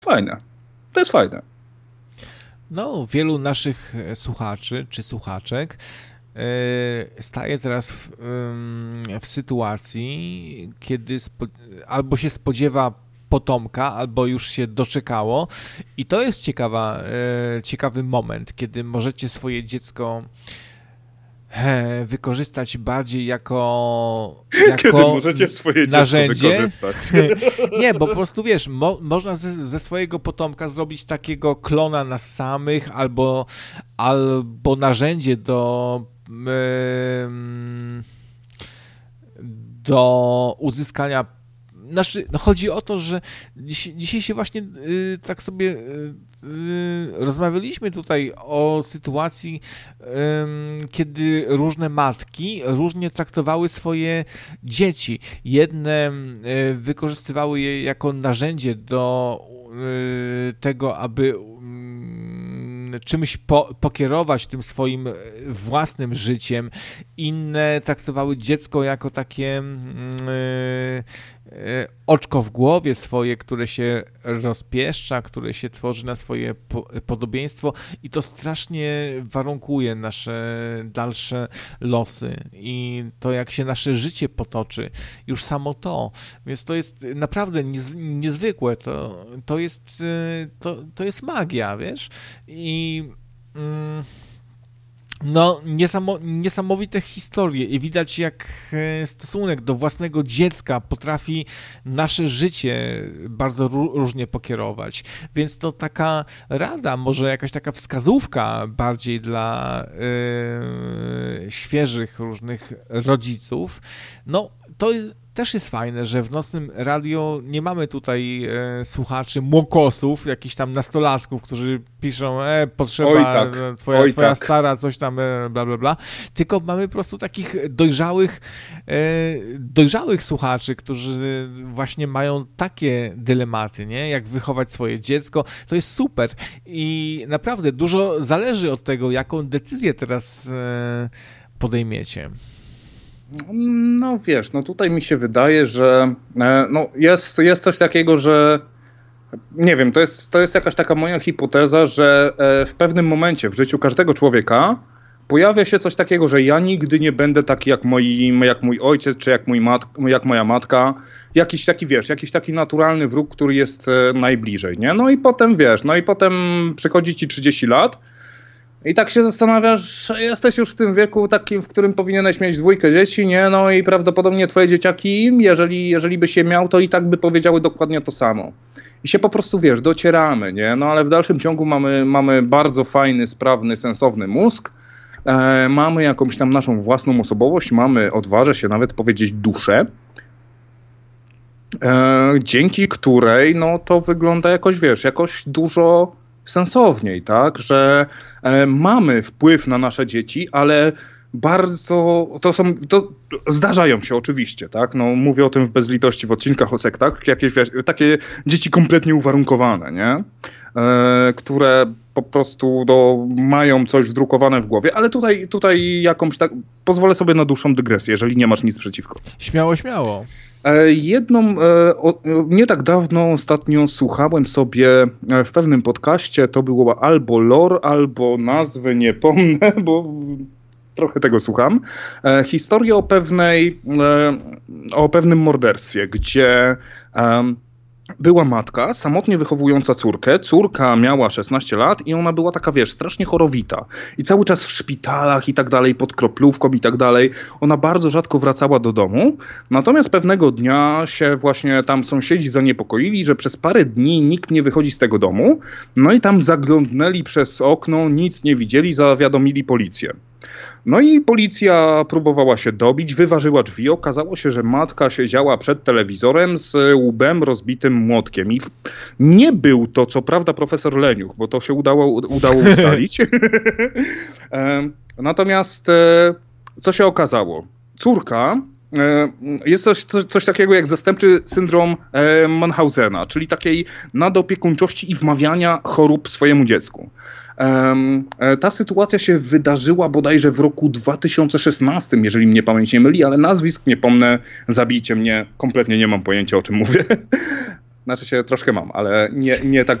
Fajne. To jest fajne. No, wielu naszych słuchaczy czy słuchaczek staje teraz w sytuacji, kiedy albo się spodziewa potomka, albo już się doczekało i to jest ciekawy moment, kiedy możecie swoje dziecko wykorzystać bardziej jako kiedy możecie swoje narzędzie. Wykorzystać. Nie, bo po prostu wiesz, można ze swojego potomka zrobić takiego klona nas samych, albo narzędzie do uzyskania. No chodzi o to, że dzisiaj się właśnie tak sobie rozmawialiśmy tutaj o sytuacji, kiedy różne matki różnie traktowały swoje dzieci. Jedne wykorzystywały je jako narzędzie do tego, aby czymś pokierować tym swoim własnym życiem. Inne traktowały dziecko jako takie oczko w głowie swoje, które się rozpieszcza, które się tworzy na swoje podobieństwo i to strasznie warunkuje nasze dalsze losy i to, jak się nasze życie potoczy. Już samo to. Więc to jest naprawdę niezwykłe. To jest magia, wiesz? I no, niesamowite historie i widać, jak stosunek do własnego dziecka potrafi nasze życie bardzo różnie pokierować. Więc to taka rada, może jakaś taka wskazówka bardziej dla świeżych różnych rodziców. No, to też jest fajne, że w Nocnym Radio nie mamy tutaj słuchaczy młokosów, jakichś tam nastolatków, którzy piszą, potrzeba, twoja stara, coś tam, bla, bla, bla, tylko mamy po prostu takich dojrzałych słuchaczy, którzy właśnie mają takie dylematy, nie? Jak wychować swoje dziecko. To jest super i naprawdę dużo zależy od tego, jaką decyzję teraz podejmiecie. No wiesz, no tutaj mi się wydaje, że no jest coś takiego, że nie wiem, to jest jakaś taka moja hipoteza, że w pewnym momencie w życiu każdego człowieka pojawia się coś takiego, że ja nigdy nie będę taki jak mój ojciec, czy jak moja matka, jakiś taki naturalny wróg, który jest najbliżej, nie? No i potem przychodzi ci 30 lat, i tak się zastanawiasz, że jesteś już w tym wieku takim, w którym powinieneś mieć 2 dzieci, nie? No i prawdopodobnie twoje dzieciaki, jeżeli byś je miał, to i tak by powiedziały dokładnie to samo. I się po prostu, docieramy, nie? No ale w dalszym ciągu mamy bardzo fajny, sprawny, sensowny mózg, mamy jakąś tam naszą własną osobowość, odważę się nawet powiedzieć, duszę, dzięki której, no to wygląda jakoś dużo sensowniej, tak, że mamy wpływ na nasze dzieci, ale bardzo, to zdarzają się oczywiście, tak, no mówię o tym w Bezlitości w odcinkach o sektach, jakieś takie dzieci kompletnie uwarunkowane, nie, które po prostu mają coś wdrukowane w głowie, ale tutaj jakąś tak, pozwolę sobie na dłuższą dygresję, jeżeli nie masz nic przeciwko. Śmiało. Nie tak dawno ostatnio słuchałem sobie w pewnym podcaście, to było albo lore, albo nazwy, nie pomnę, bo trochę tego słucham, historię o pewnym morderstwie, gdzie była matka samotnie wychowująca córkę. Córka miała 16 lat i ona była taka, strasznie chorowita. I cały czas w szpitalach i tak dalej, pod kroplówką i tak dalej. Ona bardzo rzadko wracała do domu. Natomiast pewnego dnia się właśnie tam sąsiedzi zaniepokoili, że przez parę dni nikt nie wychodzi z tego domu. No i tam zaglądnęli przez okno, nic nie widzieli, zawiadomili policję. No i policja próbowała się dobić, wyważyła drzwi. Okazało się, że matka siedziała przed telewizorem z łbem rozbitym młotkiem. I nie był to, co prawda, profesor Leniuch, bo to się udało ustalić. Natomiast co się okazało? Córka, jest coś takiego jak zastępczy syndrom Munchausena, czyli takiej nadopiekuńczości i wmawiania chorób swojemu dziecku. Ta sytuacja się wydarzyła bodajże w roku 2016, jeżeli mnie pamięć nie myli, ale nazwisk nie pomnę, zabijcie mnie, kompletnie nie mam pojęcia, o czym mówię. znaczy się troszkę mam, ale nie tak